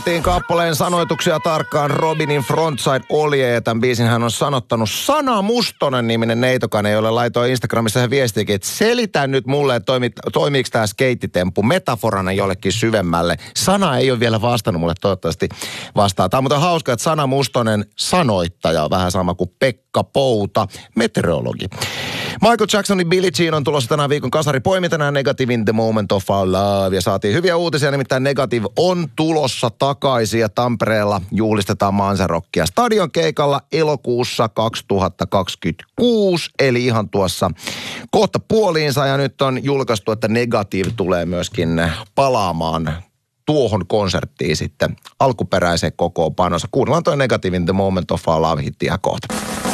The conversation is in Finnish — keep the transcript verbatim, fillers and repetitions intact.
Kappaleen sanoituksia tarkkaan Robinin Frontside Olje, ja tämän biisin hän on sanottanut. Sana Mustonen niminen neitokainen, jolle laitoi Instagramissa hän viestiikin, että selitä nyt mulle, että toimi, toimiiko tämä skeittitemppu metaforana jollekin syvemmälle. Sana ei ole vielä vastannut mulle, toivottavasti vastaa. Tämä on muuten hauska, että Sana Mustonen sanoittaja on vähän sama kuin Pekka Pouta, meteorologi. Michael Jacksonin Billie Jean on tulossa tänään viikon kasari. Poimi tänään Negative in the Moment of Our Love. Ja saatiin hyviä uutisia, nimittäin Negative on tulossa takaisin ja Tampereella juhlistetaan Mansa-rockia stadion keikalla elokuussa kaksituhattakaksikymmentäkuusi. Eli ihan tuossa kohta puoliinsa ja nyt on julkaistu, että Negative tulee myöskin palaamaan tuohon konserttiin sitten alkuperäiseen kokoonpanonsa. Kuunnellaan toi Negative in the Moment of Our Love -hitti ihan kohta.